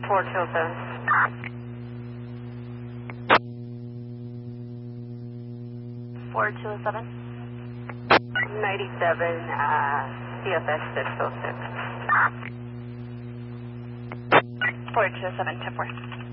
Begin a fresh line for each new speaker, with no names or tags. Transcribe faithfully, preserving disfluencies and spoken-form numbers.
four two oh seven.
four two oh seven.
ninety-seven, uh, C F S six oh six.
four two oh seven, ten four.